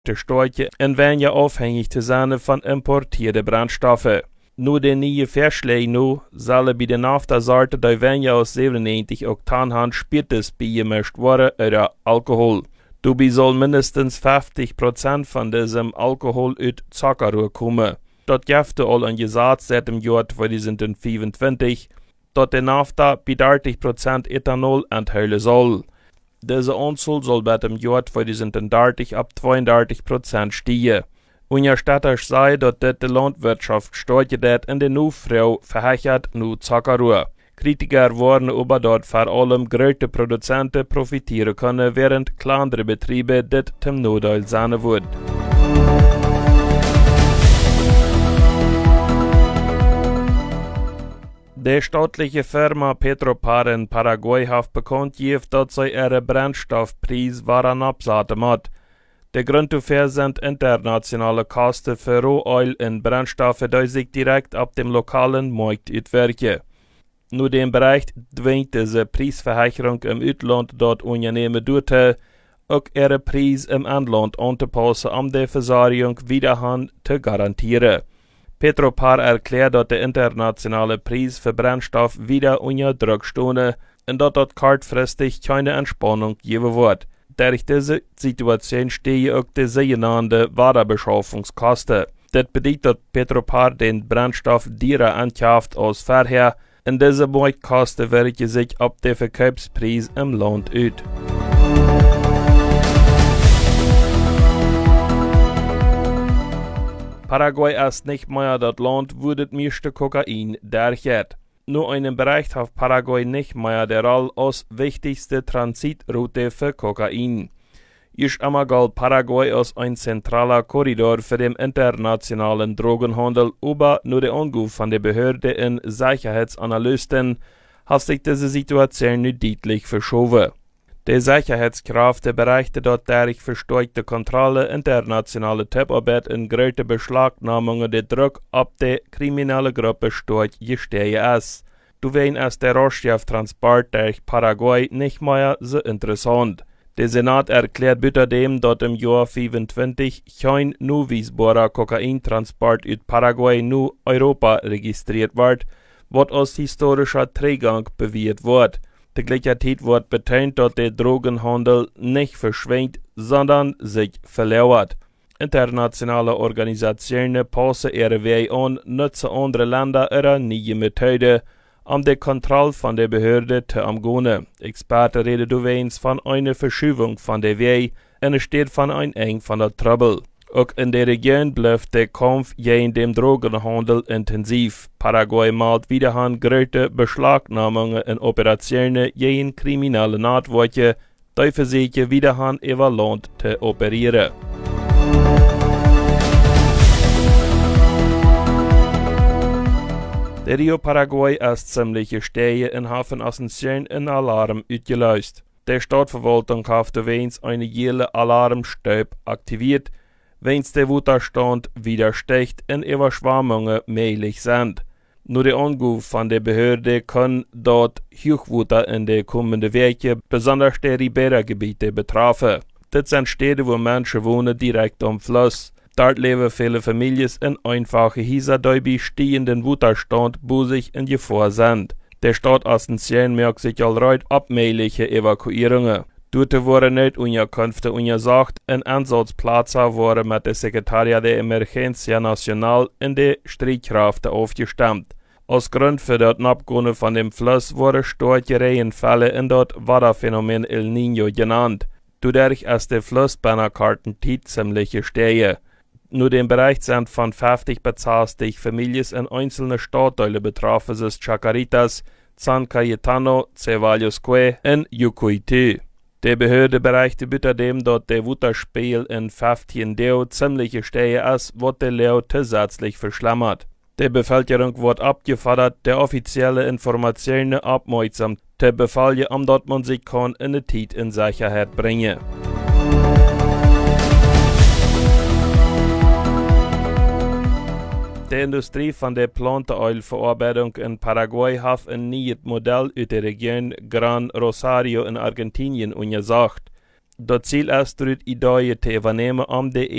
te Steuern en weniger abhängig zu sein von importierten Brandstoffen. Nur de nieuwe Verschläge nu zullen bij de NAFTA-Sorte die weniger aus 97 Oktan haben spätestens beigemischt worden oder Alkohol. Dabei soll mindestens 50% von diesem Alkohol uit Zuckerrohr kommen. Dat gibt al een Gesetz seit dem Jahr 2025, dat de NAFTA bei 30% Ethanol enthalten soll. Diese Anzahl soll bei dem Jahr 2030 ab 32% steigen. Unterstützerisch sei, dass die Landwirtschaft steigt in den Aufbau verhechert nu Zuckerrohr. Kritiker waren aber dort vor allem große Produzenten profitieren können, während kleinere Betriebe das zum Nachteil sein wird. Die staatliche Firma Petropar in Paraguay hat bekannt gegeben, dass sie ihre Brennstoffpreis waren absagen hat. Der Grund dafür sind internationale Kosten für Rohöl und Brennstoffe, die sich direkt ab dem lokalen Markt auswirken. Nur dem Bereich zwingt diese Preisverhöherung im Ausland dort Unternehmen durch, auch ihre Preis im Inland anzupassen, um die Versorgung wiederhin zu garantieren. Petropar erklärt, dass der internationale Preis für Brennstoff wieder unter Druck steht und dass dort kurzfristig keine Entspannung geben wird. Durch diese Situation stehen auch die sogenannten Warenbeschaffungskosten. Das bedeutet, dass Petropar den Brennstoff teurer einkauft als vorher, und diese Marktkosten wirken sich auf den Verkaufspreis im Land aus. Paraguay ist nicht mehr das Land, wo das meiste Kokain durchgeht. Nur einen Bereich hat Paraguay nicht mehr der Rolle als wichtigste Transitroute für Kokain. Ist einmal galt Paraguay als ein zentraler Korridor für den internationalen Drogenhandel, aber nur der Anruf von der Behörde und Sicherheitsanalysten hat sich diese Situation nicht deutlich verschoben. Die Sicherheitskräfte berichten dort durch verstärkte Kontrolle, internationale Tipparbeit und große Beschlagnahmungen der Druck auf die kriminelle Gruppe stark gestiegen ist. Deswegen ist der Rohstofftransport durch Paraguay nicht mehr so interessant. Der Senat erklärt außerdem, dass im Jahr 2025 kein nachweisbarer Kokaintransport aus Paraguay nach Europa registriert wird, was als historischer Trägung bewährt wird. Gleichzeitig wird betont, dass der Drogenhandel nicht verschwindet, sondern sich verlauert. Internationale Organisationen passen ihre Wege an, nutzen andere Länder oder neue Methoden, um die Kontrolle von der Behörde zu umgehen. Experten reden übrigens von einer Verschiebung von der Wege und es steht von einem Eng von der Trouble. Auch in der Region bleibt der Kampf gegen den Drogenhandel intensiv. Paraguay macht wiederum große Beschlagnahmungen und Operationen gegen kriminelle Netzwerke, die versuchen wiederum über Land zu operieren. Der Rio Paraguay ist ziemlich Stehe in Hafen Asunción in Alarm ausgelöst. Der Stadtverwaltung hat übrigens eine jährliche Alarmstab aktiviert, wenn der Wutterstand wieder steigt und Überschwemmungen möglich sind. Nur der Anruf von der Behörde kann dort Hochwasser in den kommenden Wochen, besonders die Ribera-Gebiete, betreffen. Das sind Städte, wo Menschen wohnen direkt am Fluss. Dort leben viele Familien in einfachen Häusern, die bei steigenden Wutterstand busig in Gefahr sind. Der Stadt Asunción merkt sich allreut abmähliche Evakuierungen. Dort wurden nicht Unterkünfte untersagt und Einsatzplätze wurden mit der Sekretariat der Emergencia Nacional in die Streitkräfte aufgestimmt. Als Grund für das Abgehen von dem Fluss wurden starke Regenfälle in das Wetterphänomen El Niño genannt. Dadurch ist der Fluss bei einer Kartenzeit ziemlich gestiegen. Nur dem Bereich sind von 50 bis 60 Familien in einzelnen Stadtteilen betroffen, sind Chacaritas, San Cayetano, Cevallos-Cue und Yucuaytú. Die Behörde berichtet außerdem, dass der Wutterspiegel in 15 Deo ziemlich gestiegen ist, was die Lage zusätzlich verschlimmert. Die Bevölkerung wird abgefordert, der offizielle Informationen aufmerksam zu befallen, dass man sich kann in der Zeit in Sicherheit bringen. Die Industrie von der Plantenölverarbeitung in Paraguay hat ein neues Modell aus der Region Gran Rosario in Argentinien untersucht. Das Ziel ist, dort Ideen zu übernehmen, um die